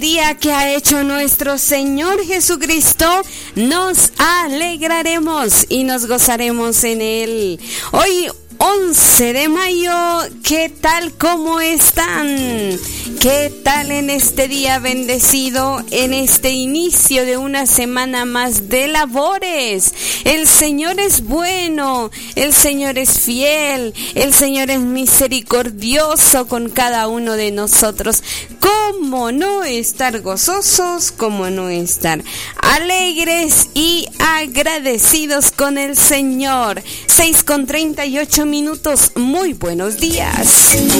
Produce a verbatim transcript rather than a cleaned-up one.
Día que ha hecho nuestro Señor Jesucristo, nos alegraremos y nos gozaremos en Él. Hoy, once de mayo, ¿qué tal? ¿Cómo están? ¿Qué tal en este día bendecido, en este inicio de una semana más de labores? El Señor es bueno, el Señor es fiel, el Señor es misericordioso con cada uno de nosotros. ¿Cómo no estar gozosos? ¿Cómo no estar alegres y agradecidos con el Señor? seis con treinta y ocho minutos, muy buenos días.